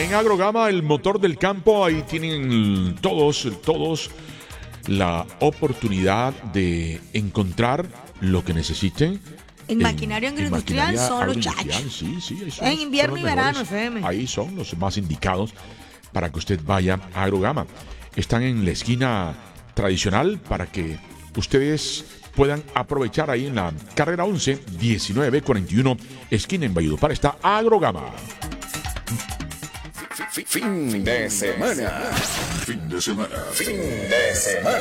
en Agrogama, el motor del campo. Ahí tienen todos la oportunidad de encontrar lo que necesiten. En maquinaria agroindustrial son los chachos. Sí, ahí son En invierno son y los verano, mejores. FM. Ahí son los más indicados para que usted vaya a Agrogama. Están en la esquina tradicional para que ustedes puedan aprovechar ahí en la carrera 11, 1941, esquina en Valledupar. Está Agrogama. Fin de semana. Fin de semana. Fin de semana.